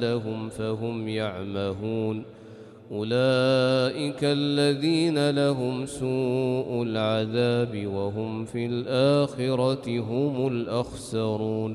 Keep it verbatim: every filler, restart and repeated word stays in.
لهم فهم يعمهون أولئك الذين لهم سوء العذاب وهم في الآخرة هم الأخسرون